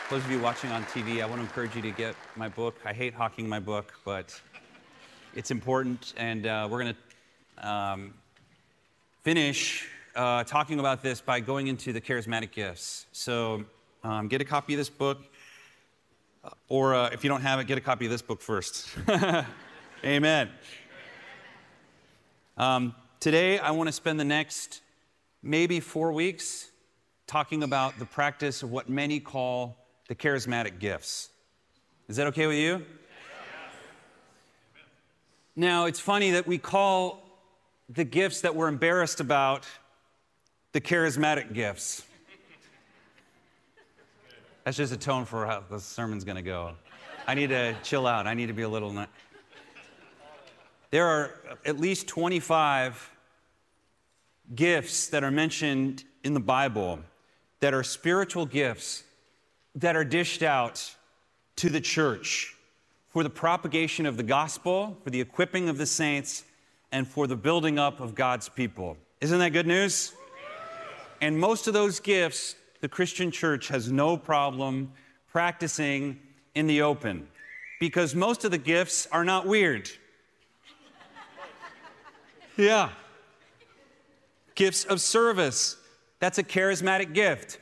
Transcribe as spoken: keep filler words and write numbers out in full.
Those of you watching on T V, I want to encourage you to get my book. I hate hawking my book, but it's important, and uh, we're going to um, finish uh, talking about this by going into the charismatic gifts. So um, get a copy of this book, or uh, if you don't have it, get a copy of this book first. Amen. Um, today, I want to spend the next maybe four weeks talking about the practice of what many call the charismatic gifts. Is that okay with you? Yes. Now, it's funny that we call the gifts that we're embarrassed about the charismatic gifts. That's just a tone for how the sermon's going to go. I need to chill out. I need to be a little... Not... There are at least twenty-five gifts that are mentioned in the Bible that are spiritual gifts that are dished out to the church for the propagation of the gospel, for the equipping of the saints, and for the building up of God's people. Isn't that good news? And most of those gifts, the Christian church has no problem practicing in the open, because most of the gifts are not weird. Yeah. Gifts of service. That's a charismatic gift.